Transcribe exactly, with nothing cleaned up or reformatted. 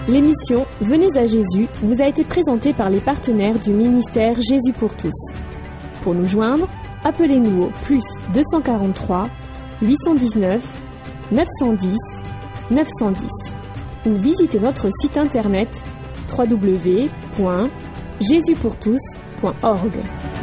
L'émission Venez à Jésus vous a été présentée par les partenaires du ministère Jésus pour tous. Pour nous joindre, appelez-nous au plus deux cent quarante-trois huit cent dix-neuf neuf cent dix neuf cent dix ou visitez notre site internet w w w point jésus pour tous point org.